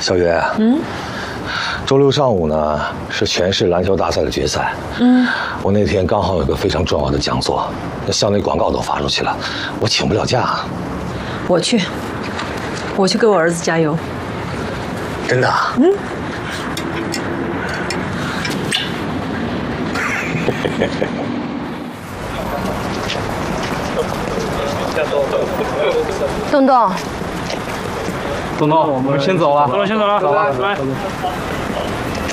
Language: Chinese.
小月，周六上午呢是全市篮球大赛的决赛。我那天刚好有个非常重要的讲座，那校内广告都发出去了，我请不了假。 我去给我儿子加油。 真的啊？ 东东， 东东，我们先走了。东东先走了，走吧，来。